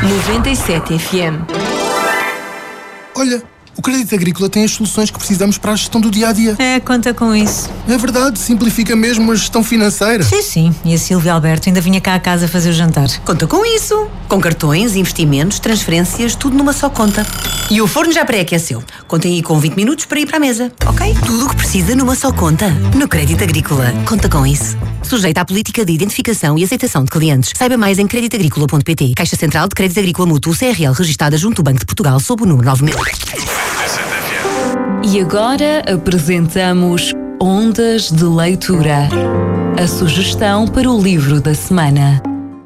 97 FM. Olha, o Crédito Agrícola tem as soluções que precisamos para a gestão do dia-a-dia. Conta com isso. É verdade, simplifica mesmo a gestão financeira. Sim. E a Silvia Alberto ainda vinha cá a casa fazer o jantar. Conta com isso. Com cartões, investimentos, transferências, tudo numa só conta. E o forno já pré-aqueceu. Contem aí com 20 minutos para ir para a mesa, ok? Tudo o que precisa numa só conta. No Crédito Agrícola. Conta com isso. Sujeita à política de identificação e aceitação de clientes. Saiba mais em creditagricola.pt. Caixa Central de Crédito Agrícola Mútuo CRL, registada junto ao Banco de Portugal, sob o número 9000. E agora apresentamos Ondas de Leitura, a sugestão para o livro da semana.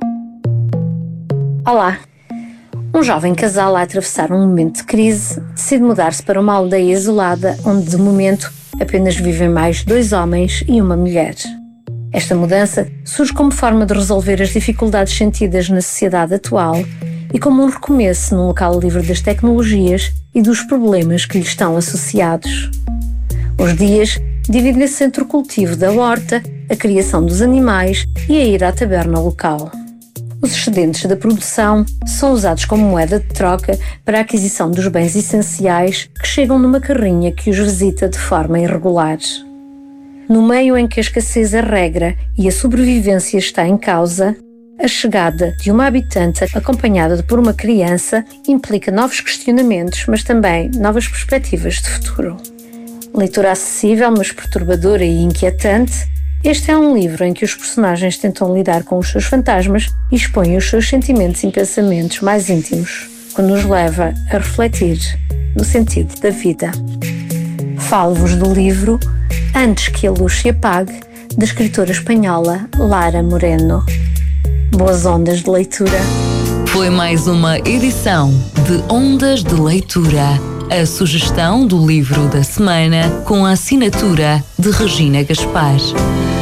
Olá! Um jovem casal a atravessar um momento de crise decide mudar-se para uma aldeia isolada onde, de momento, apenas vivem mais 2 homens e uma mulher. Esta mudança surge como forma de resolver as dificuldades sentidas na sociedade atual e como um recomeço num local livre das tecnologias e dos problemas que lhe estão associados. Os dias dividem-se entre o cultivo da horta, a criação dos animais e a ir à taberna local. Os excedentes da produção são usados como moeda de troca para a aquisição dos bens essenciais que chegam numa carrinha que os visita de forma irregular. No meio em que a escassez é regra e a sobrevivência está em causa, a chegada de uma habitante acompanhada por uma criança implica novos questionamentos, mas também novas perspectivas de futuro. Leitura acessível, mas perturbadora e inquietante, este é um livro em que os personagens tentam lidar com os seus fantasmas e expõem os seus sentimentos e pensamentos mais íntimos, que nos leva a refletir no sentido da vida. Falo-vos do livro Antes que a Luz se Apague, da escritora espanhola Lara Moreno. Boas ondas de leitura. Foi mais uma edição de Ondas de Leitura, a sugestão do livro da semana com a assinatura de Regina Gaspar.